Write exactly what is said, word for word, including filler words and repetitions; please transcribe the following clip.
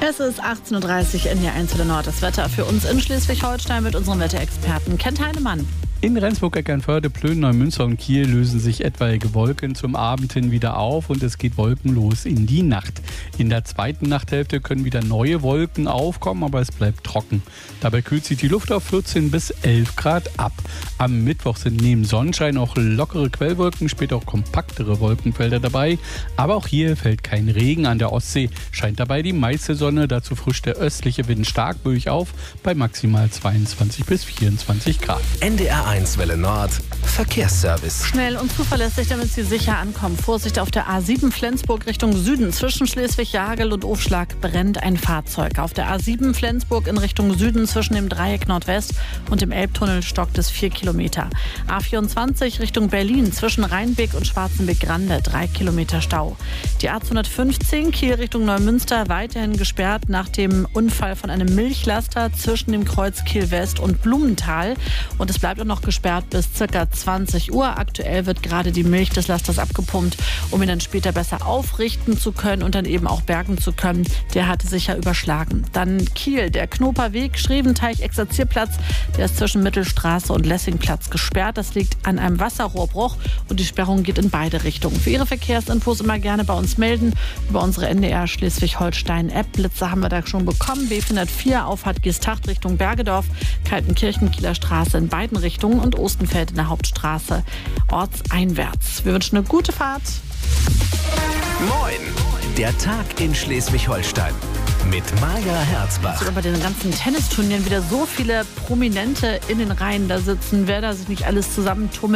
Es ist achtzehn Uhr dreißig in der eins zu der Nord. Das Wetter für uns in Schleswig-Holstein mit unserem Wetterexperten Kent Heinemann. In Rendsburg, Eckernförde, Plön, Neumünster und Kiel lösen sich etwaige Wolken zum Abend hin wieder auf und es geht wolkenlos in die Nacht. In der zweiten Nachthälfte können wieder neue Wolken aufkommen, aber es bleibt trocken. Dabei kühlt sich die Luft auf vierzehn bis elf Grad ab. Am Mittwoch sind neben Sonnenschein auch lockere Quellwolken, später auch kompaktere Wolkenfelder dabei. Aber auch hier fällt kein Regen. An der Ostsee scheint dabei die meiste Sonne, dazu frischt der östliche Wind stark böig auf bei maximal zweiundzwanzig bis vierundzwanzig Grad. N D R eins Welle Nord, Verkehrsservice. Schnell und zuverlässig, damit Sie sicher ankommen. Vorsicht auf der A sieben Flensburg Richtung Süden. Zwischen Schleswig-Jagel und Ofschlag brennt ein Fahrzeug. Auf der A sieben Flensburg in Richtung Süden zwischen dem Dreieck Nordwest und dem Elbtunnel stockt es vier Kilometer. A vierundzwanzig Richtung Berlin zwischen Rheinbeck und Schwarzenbeck-Grande drei Kilometer Stau. Die A zweihundertfünfzehn Kiel Richtung Neumünster weiterhin gesperrt nach dem Unfall von einem Milchlaster zwischen dem Kreuz Kiel West und Blumenthal. Und es bleibt auch noch gesperrt bis ca. zwanzig Uhr. Aktuell wird gerade die Milch des Lasters abgepumpt, um ihn dann später besser aufrichten zu können und dann eben auch bergen zu können. Der hatte sich ja überschlagen. Dann Kiel, der Knoperweg, Schreventeich-Exerzierplatz, der ist zwischen Mittelstraße und Lessingplatz gesperrt. Das liegt an einem Wasserrohrbruch und die Sperrung geht in beide Richtungen. Für Ihre Verkehrsinfos immer gerne bei uns melden über unsere N D R Schleswig-Holstein-App. Blitze haben wir da schon bekommen. B vierhundertvier Auffahrt Geesthacht Richtung Bergedorf, Kaltenkirchen, Kieler Straße in beiden Richtungen und Ostenfeld in der Hauptstraße ortseinwärts. Wir wünschen eine gute Fahrt. Moin, der Tag in Schleswig-Holstein mit Maja Herzbach. Sogar bei den ganzen Tennisturnieren wieder so viele Prominente in den Reihen da sitzen. Wer da sich nicht alles zusammentummelt.